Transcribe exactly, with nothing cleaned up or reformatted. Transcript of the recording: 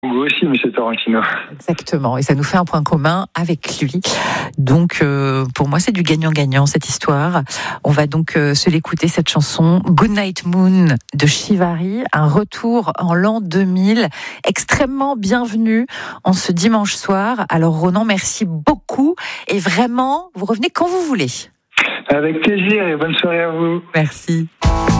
Vous aussi, monsieur Tarantino. Exactement, et ça nous fait un point commun avec lui. Donc, euh, pour moi, c'est du gagnant-gagnant, cette histoire. On va donc euh, se l'écouter, cette chanson, Goodnight Moon de Shivary, un retour en l'an deux mille, extrêmement bienvenu en ce dimanche soir. Alors, Ronan, merci beaucoup, et vraiment, vous revenez quand vous voulez. Avec plaisir et bonne soirée à vous. Merci.